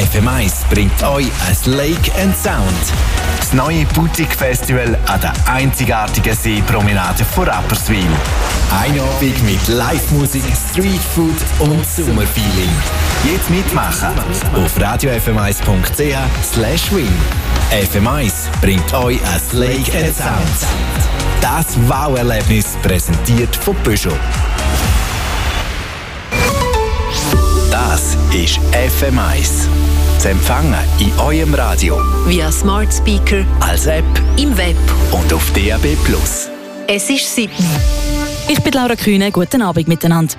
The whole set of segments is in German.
FM1 bringt euch ein Lake and Sound. Das neue Boutique-Festival an der einzigartigen Seepromenade von Rapperswil. Ein Abend mit Live-Musik, Streetfood und Sommerfeeling. Jetzt mitmachen auf radiofm1.ch/win. FM1 bringt euch ein Lake and Sound. Das Wow-Erlebnis präsentiert von Peugeot. Das ist FM1. Zu empfangen in eurem Radio. Via Smart Speaker, als App, im Web und auf DAB+. Es ist 7. Ich bin Laura Kühne, guten Abend miteinander.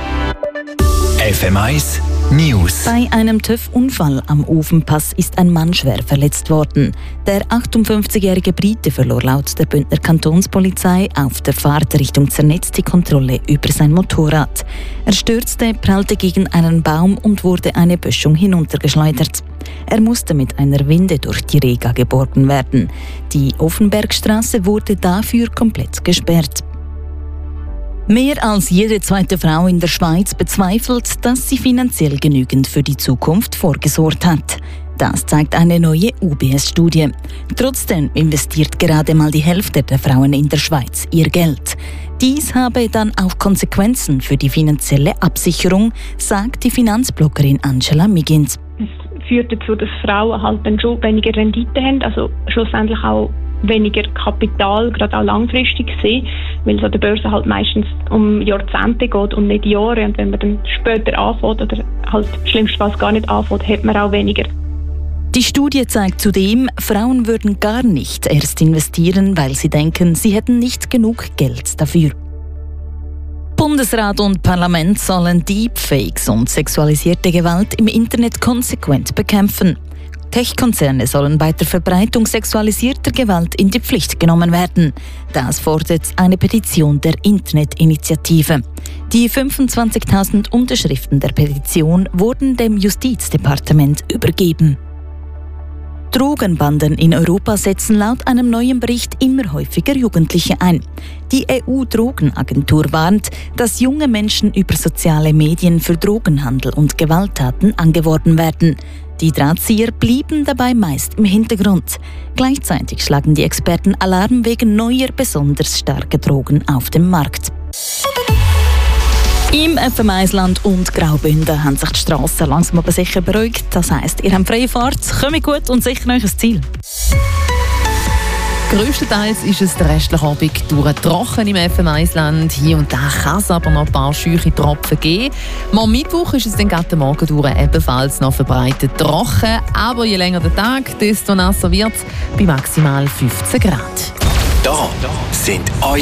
FM1 News. Bei einem TÜV-Unfall am Ofenpass ist ein Mann schwer verletzt worden. Der 58-jährige Brite verlor laut der Bündner Kantonspolizei auf der Fahrt Richtung Zernetz die Kontrolle über sein Motorrad. Er stürzte, prallte gegen einen Baum und wurde eine Böschung hinuntergeschleudert. Er musste mit einer Winde durch die Rega geborgen werden. Die Offenbergstraße wurde dafür komplett gesperrt. Mehr als jede zweite Frau in der Schweiz bezweifelt, dass sie finanziell genügend für die Zukunft vorgesorgt hat. Das zeigt eine neue UBS-Studie. Trotzdem investiert gerade mal die Hälfte der Frauen in der Schweiz ihr Geld. Dies habe dann auch Konsequenzen für die finanzielle Absicherung, sagt die Finanzbloggerin Angela Migins. Es führt dazu, dass Frauen halt dann schon weniger Rendite haben, also schlussendlich auch weniger Kapital, gerade auch langfristig gesehen, weil es an der Börse halt meistens um Jahrzehnte geht und nicht Jahre. Und wenn man dann später anfängt oder halt schlimmstenfalls gar nicht anfängt, hat man auch weniger. Die Studie zeigt zudem, Frauen würden gar nicht erst investieren, weil sie denken, sie hätten nicht genug Geld dafür. Bundesrat und Parlament sollen Deepfakes und sexualisierte Gewalt im Internet konsequent bekämpfen. Tech-Konzerne sollen bei der Verbreitung sexualisierter Gewalt in die Pflicht genommen werden. Das fordert eine Petition der Internetinitiative. Die 25.000 Unterschriften der Petition wurden dem Justizdepartement übergeben. Drogenbanden in Europa setzen laut einem neuen Bericht immer häufiger Jugendliche ein. Die EU-Drogenagentur warnt, dass junge Menschen über soziale Medien für Drogenhandel und Gewalttaten angeworben werden. Die Drahtzieher blieben dabei meist im Hintergrund. Gleichzeitig schlagen die Experten Alarm wegen neuer, besonders starker Drogen auf dem Markt. Im FM1-Land und Graubünden haben sich die Strassen langsam aber sicher beruhigt. Das heisst, ihr habt freie Fahrt, kommt gut und sicher euch ein Ziel. Grösstenteils ist es der restliche Abend durch trocken im FM1-Land. Hier und da kann es aber noch ein paar scheuche Tropfen geben. Am Mittwoch ist es dann gerade Morgen durch ebenfalls noch verbreitet trocken. Aber je länger der Tag, desto nasser wird es bei maximal 15 Grad. Da sind